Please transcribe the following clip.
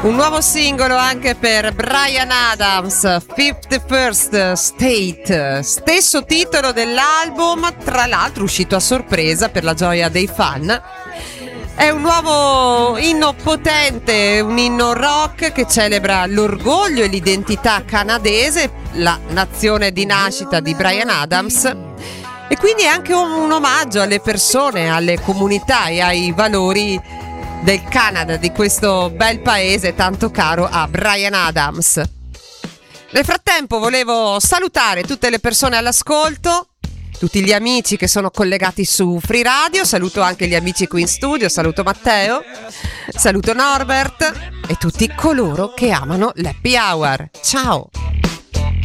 Un nuovo singolo anche per Bryan Adams, 51st State, stesso titolo dell'album, tra l'altro uscito a sorpresa per la gioia dei fan. È un nuovo inno potente, un inno rock che celebra l'orgoglio e l'identità canadese, la nazione di nascita di Bryan Adams, e quindi è anche un omaggio alle persone, alle comunità e ai valori del Canada, di questo bel paese tanto caro a Bryan Adams. Nel frattempo volevo salutare tutte le persone all'ascolto, tutti gli amici che sono collegati su Free Radio, saluto anche gli amici qui in studio, saluto Matteo, saluto Norbert e tutti coloro che amano l'Happy Hour. Ciao!